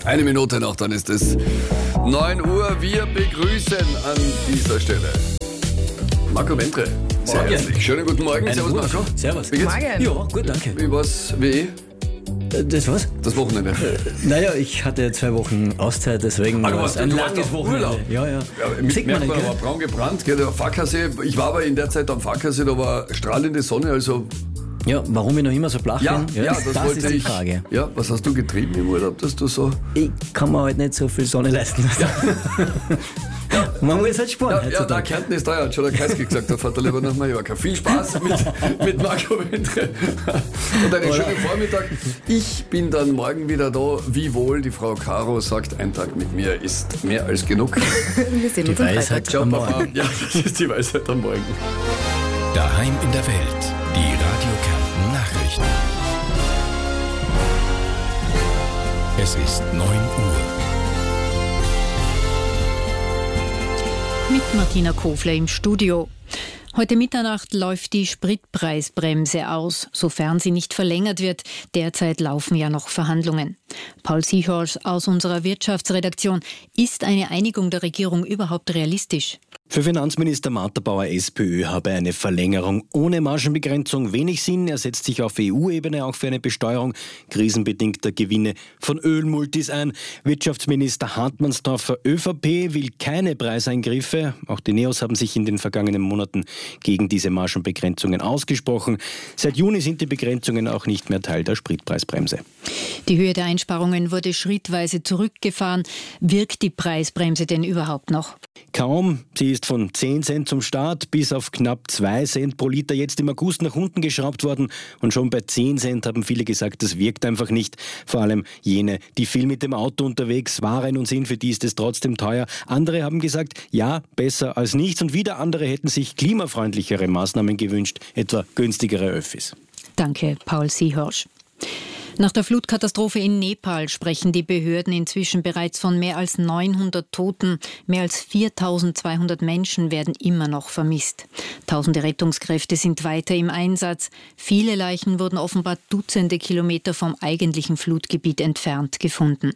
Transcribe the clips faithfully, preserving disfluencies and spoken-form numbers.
Eine Minute noch, dann ist es neun Uhr. Wir begrüßen an dieser Stelle Marco Wentre. Sehr Morgen. herzlich. Schönen guten Morgen. Einen Servus, guten- Marco. Servus. Wie geht's? Morgen. Ja, gut, danke. Wie war's? Wie? Äh, Das was? Das Wochenende. Äh, Naja, ich hatte zwei Wochen Auszeit, deswegen Ah, du war warst- es ein du warst langes auf Wochenende. Urlaub. Ja, ja. Ja, mit Sieht man merkt man nicht, aber gell? braun gebrannt. Gell? Der Fackersee. Ich war aber in der Zeit am Fackersee, da war strahlende Sonne, also Ja, warum ich noch immer so flach ja, bin? ja, das, wollte ist die ich. Frage. Ja, was hast du getrieben im Urlaub, dass du so... Ich kann mir halt nicht so viel Sonne leisten. Man muss halt sparen Ja, ja, da heutzutage. Kärnten ist teuer, hat schon der Kreisky gesagt, da fährt er lieber nach Mallorca. Viel Spaß mit, mit Marco Wentre und einen schönen Vormittag. Ich bin dann morgen wieder da, wie wohl die Frau Caro sagt, ein Tag mit mir ist mehr als genug. Wir sehen Die uns am Freitag. Weisheit Ciao, am Papa. Morgen. Ja, das ist die Weisheit am Morgen. Daheim in der Welt. Die Radio Kärnten Nachrichten. Es ist neun Uhr. Mit Martina Kofler im Studio. Heute Mitternacht läuft die Spritpreisbremse aus, sofern sie nicht verlängert wird. Derzeit laufen ja noch Verhandlungen. Paul Seehorst aus unserer Wirtschaftsredaktion. Ist eine Einigung der Regierung überhaupt realistisch? Für Finanzminister Martha Bauer SPÖ habe eine Verlängerung ohne Margenbegrenzung wenig Sinn. Er setzt sich auf E U-Ebene auch für eine Besteuerung krisenbedingter Gewinne von Ölmultis ein. Wirtschaftsminister Hartmannsdorfer ÖVP will keine Preiseingriffe. Auch die Neos haben sich in den vergangenen Monaten gegen diese Margenbegrenzungen ausgesprochen. Seit Juni sind die Begrenzungen auch nicht mehr Teil der Spritpreisbremse. Die Höhe der Einsparungen wurde schrittweise zurückgefahren. Wirkt die Preisbremse denn überhaupt noch? Kaum. Sie ist von zehn Cent zum Start bis auf knapp zwei Cent pro Liter jetzt im August nach unten geschraubt worden. Und schon bei zehn Cent haben viele gesagt, das wirkt einfach nicht. Vor allem jene, die viel mit dem Auto unterwegs waren und sind, für die ist es trotzdem teuer. Andere haben gesagt, ja, besser als nichts. Und wieder andere hätten sich klimafreundlichere Maßnahmen gewünscht, etwa günstigere Öffis. Danke, Paul Seehorst. Nach der Flutkatastrophe in Nepal sprechen die Behörden inzwischen bereits von mehr als neunhundert Toten. Mehr als viertausendzweihundert Menschen werden immer noch vermisst. Tausende Rettungskräfte sind weiter im Einsatz. Viele Leichen wurden offenbar Dutzende Kilometer vom eigentlichen Flutgebiet entfernt gefunden.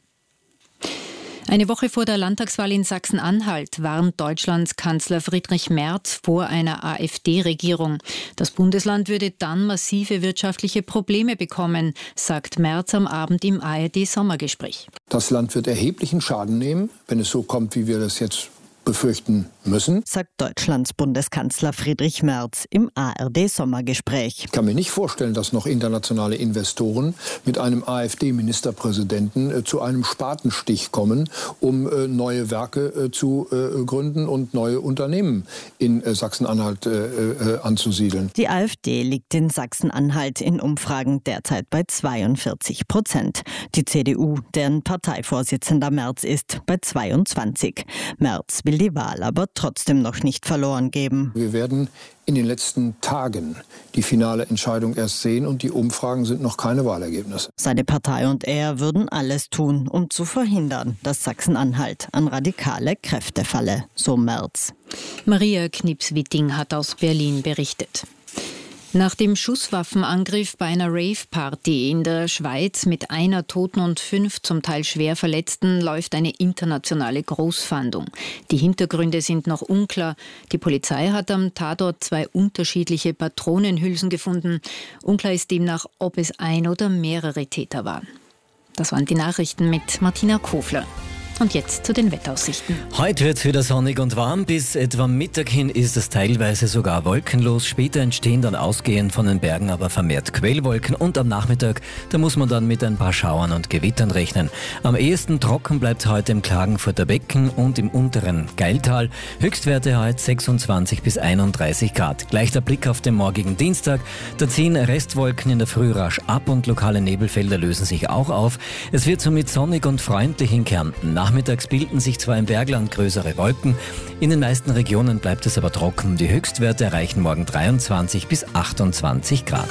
Eine Woche vor der Landtagswahl in Sachsen-Anhalt warnt Deutschlands Kanzler Friedrich Merz vor einer AfD-Regierung. Das Bundesland würde dann massive wirtschaftliche Probleme bekommen, sagt Merz am Abend im A R D-Sommergespräch. Das Land wird erheblichen Schaden nehmen, wenn es so kommt, wie wir das jetzt befürchten müssen. Sagt Deutschlands Bundeskanzler Friedrich Merz im A R D-Sommergespräch. Ich kann mir nicht vorstellen, dass noch internationale Investoren mit einem AfD-Ministerpräsidenten äh, zu einem Spatenstich kommen, um äh, neue Werke äh, zu äh, gründen und neue Unternehmen in äh, Sachsen-Anhalt äh, äh, anzusiedeln. Die AfD liegt in Sachsen-Anhalt in Umfragen derzeit bei zweiundvierzig Prozent. Die C D U, deren Parteivorsitzender Merz ist, bei zweiundzwanzig. Merz will die Wahl aber trotzdem noch nicht verloren geben. Wir werden in den letzten Tagen die finale Entscheidung erst sehen und die Umfragen sind noch keine Wahlergebnisse. Seine Partei und er würden alles tun, um zu verhindern, dass Sachsen-Anhalt an radikale Kräfte falle, so Merz. Maria Knips-Witting hat aus Berlin berichtet. Nach dem Schusswaffenangriff bei einer Rave-Party in der Schweiz mit einer Toten und fünf zum Teil schwer Verletzten läuft eine internationale Großfahndung. Die Hintergründe sind noch unklar. Die Polizei hat am Tatort zwei unterschiedliche Patronenhülsen gefunden. Unklar ist demnach, ob es ein oder mehrere Täter waren. Das waren die Nachrichten mit Martina Kofler. Und jetzt zu den Wettaussichten. Heute wird es wieder sonnig und warm. Bis etwa Mittag hin ist es teilweise sogar wolkenlos. Später entstehen dann ausgehend von den Bergen aber vermehrt Quellwolken. Und am Nachmittag, da muss man dann mit ein paar Schauern und Gewittern rechnen. Am ehesten trocken bleibt heute im Klagenfurter Becken und im unteren Geiltal. Höchstwerte heute sechsundzwanzig bis einunddreißig Grad. Gleich der Blick auf den morgigen Dienstag. Da ziehen Restwolken in der Früh rasch ab und lokale Nebelfelder lösen sich auch auf. Es wird somit sonnig und freundlich in Kärnten. Nachmittags bilden sich zwar im Bergland größere Wolken, in den meisten Regionen bleibt es aber trocken. Die Höchstwerte erreichen morgen dreiundzwanzig bis achtundzwanzig Grad.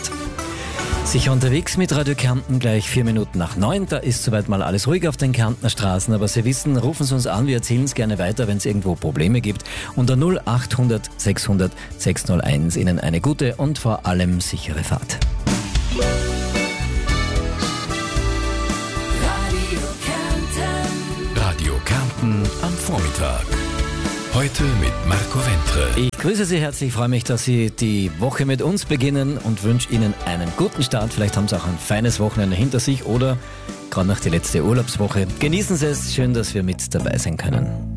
Sicher unterwegs mit Radio Kärnten gleich vier Minuten nach neun. Da ist soweit mal alles ruhig auf den Kärntner Straßen. Aber Sie wissen, rufen Sie uns an, wir erzählen es gerne weiter, wenn es irgendwo Probleme gibt. Unter null achthundert sechshundert sechshunderteins Ihnen eine gute und vor allem sichere Fahrt. Radio Kärnten. Vormittag. Heute mit Marco Wentre. Ich grüße Sie herzlich, freue mich, dass Sie die Woche mit uns beginnen und wünsche Ihnen einen guten Start. Vielleicht haben Sie auch ein feines Wochenende hinter sich oder gerade noch die letzte Urlaubswoche. Genießen Sie es, schön, dass wir mit dabei sein können.